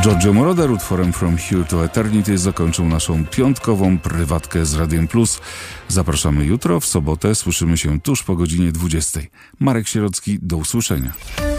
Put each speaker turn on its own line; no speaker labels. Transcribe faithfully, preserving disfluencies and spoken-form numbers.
Giorgio Moroder utworem From Here to Eternity zakończył naszą piątkową prywatkę z Radiem Plus. Zapraszamy jutro, w sobotę. Słyszymy się tuż po godzinie dwudziestej. Marek Sierocki, do usłyszenia.